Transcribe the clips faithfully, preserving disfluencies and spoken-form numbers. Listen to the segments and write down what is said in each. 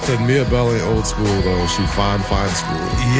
Said Mia Bell ain't old school though. She fine, fine school.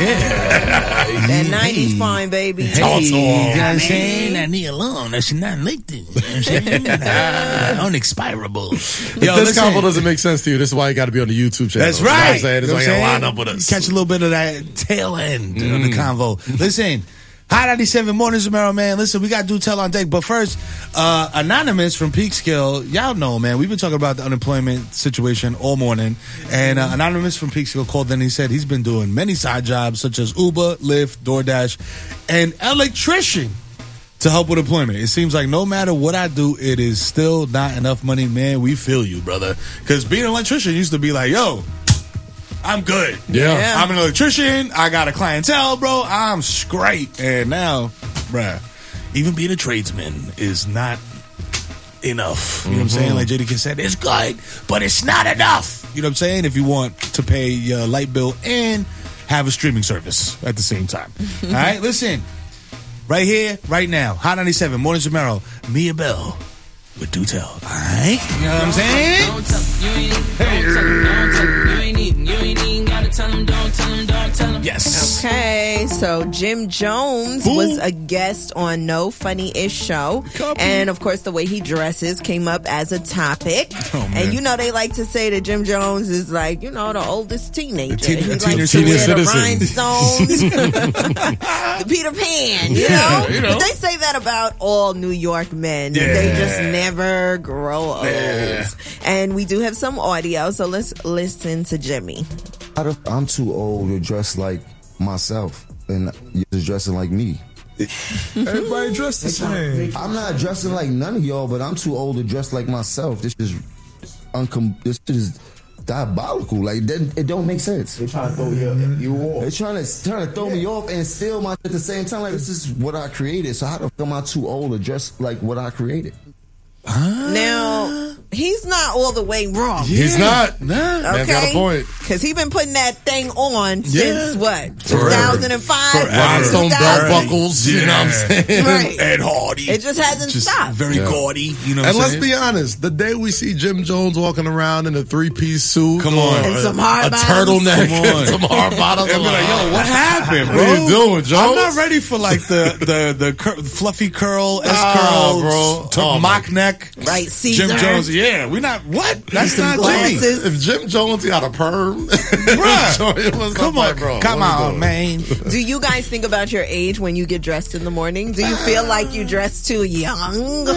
Yeah. That nineties fine, baby. Hey, Talk to you know him. what I'm saying? I need a loan. That's not linked. You know what I'm saying? uh, unexpirable. If Yo, this listen. combo doesn't make sense to you, this is why you got to be on the YouTube channel. That's You know what right. I'm saying? It's You know like what I'm you line saying? up with us. Catch a little bit of that tail end of the convo. Listen, Hot ninety-seven Mornings with Merrill, man. Listen, we got do tell on deck. But first, uh, Anonymous from Peekskill, y'all know, man, we've been talking about the unemployment situation all morning. And uh, Anonymous from Peekskill called in and he said he's been doing many side jobs such as Uber, Lyft, DoorDash, and electrician to help with employment. It seems like no matter what I do, it is still not enough money. Man, we feel you, brother. Because being an electrician used to be like, yo, I'm good. Yeah. Yeah. I'm an electrician. I got a clientele, bro. I'm straight. And now, bruh, even being a tradesman is not enough. You know what I'm saying? Like J D K said, it's good, but it's not enough. You know what I'm saying? If you want to pay your light bill and have a streaming service at the same time. All right, listen. Right here, right now. Hot ninety-seven, Mornings with Merrill. Mia Bell with Do Tell. All right? You know what I'm saying? Don't tell him, you ain't even, don't tell him, don't tell him, you ain't even, you ain't even gotta tell him, don't tell him, don't tell him. Yes. Okay, so Jim Jones Who? was a guest on No Funny-ish Show. Copy. And, of course, the way he dresses came up as a topic. Oh, man. And, you know, they like to say that Jim Jones is like, you know, the oldest teenager. The teen- he the likes teenage to wear citizen. the rhinestones, the Peter Pan, you know? Yeah, you know. But they say that about all New York men. Yeah. They just never grow old. Yeah. And we do have some audio, so let's listen to Jimmy. I'm too old to dress like myself, and you're just dressing like me. Everybody dressed the same. I'm not dressing like none of y'all, but I'm too old to dress like myself. This is uncom- This is diabolical. Like, it, doesn't- it don't make sense. They trying to throw you, you off. They're trying to trying to throw me off and steal my at the same time. Like, this is what I created. So how the fuck am I too old to dress like what I created? Now, he's not all the way wrong. He's not. Nah. Man's got a point. Because he's been putting that thing on since Yeah. what? Forever. two thousand five? Rhinestone two thousand belt buckles. You know what I'm saying? Right. Ed Hardy. It just hasn't Just stopped. very Yeah. gaudy. You know what And I'm let's saying? be honest, the day we see Jim Jones walking around in a three-piece suit, Come or on. And a, some hard a bottoms. turtleneck, Come on. and some hard bottoms, And be like, yo, what happened, bro? What are you doing, Jones? I'm not ready for like the the the cur- fluffy curl, S Nah, curl, bro. t- Oh, mock neck. Right, Caesar. Jim Jones, yeah, we not what? That's Some not glasses. Jimmy. If Jim Jones got a perm, Bruh, it was come like, on, bro, come what we on, doing? man. Do you guys think about your age when you get dressed in the morning? Do you feel like you dress too young?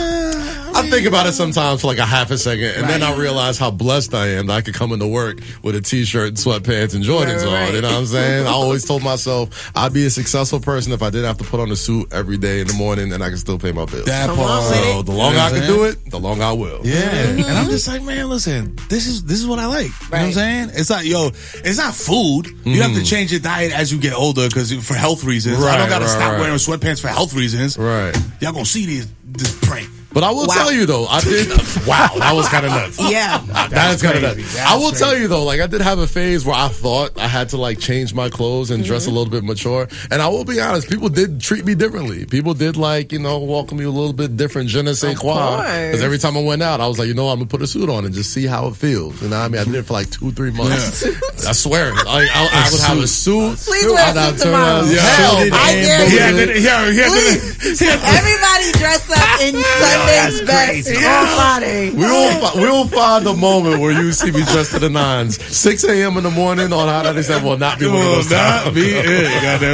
I think about it sometimes for like a half a second, and then I realize how blessed I am that I could come into work with a t-shirt and sweatpants and Jordans Right, right. on. You know what I'm saying? I always told myself I'd be a successful person if I didn't have to put on a suit every day in the morning, and I could still pay my bills. That Come on part. with So it. the longer You know I what can I'm do it, the longer I will. Yeah, Mm-hmm. and I'm just like, man, listen, this is this is what I like. You know what I'm Right. saying? It's not, yo, it's not food. You have to change your diet as you get older because for health reasons. I Right, don't got to right, stop right. wearing sweatpants for health reasons. Right. Y'all gonna see these this prank. But I will Wow. tell you though, I did. Wow, that was kind of nuts. Yeah. That is kind of crazy. nuts. That's I will crazy. tell you though, like I did have a phase where I thought I had to like change my clothes and dress a little bit mature. And I will be honest, people did treat me differently. People did like, you know, welcome me a little bit different, je ne sais Of quoi. course. Because every time I went out, I was like, you know what, I'm gonna put a suit on and just see how it feels. You know what I mean? I did it for like two, three months. I swear. Like, I, I would have a suit. Please wear a I'd have suit tomorrow. turn- Yeah. Hell, Suited no. I dare you. Yeah, then- yeah, yeah. Please. then- Everybody dress up in Sunday's best. Everybody. We will, fi- we will find a moment where you see me dressed to the nines. six a.m. in the morning on Hot ninety-seven will not be one of Will those not times. be it. Goddamn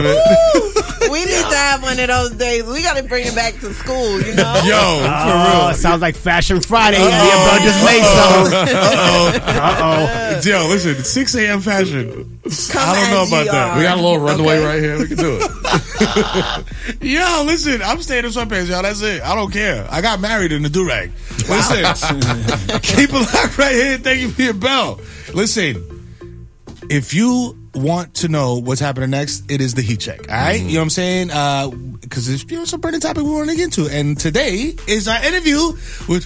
it. We need to have one of those days. We got to bring it back to school, you know? Yo, Oh, for sounds like Fashion Friday. Me and bro just made some. Uh real. Yo, listen, six a.m. fashion. Come I don't know as about you that. are. We got a little runway Okay. right here. We can do it. Yo, listen, I'm staying in sweatpants, y'all. That's it. I don't care. I got married in the do-rag. Listen, keep it locked right here. Thank you for your bell. Listen, if you want to know what's happening next, it is the heat check. All right? You know what I'm saying? Because it's, you know, it's a burning topic we want to get into. And today is our interview with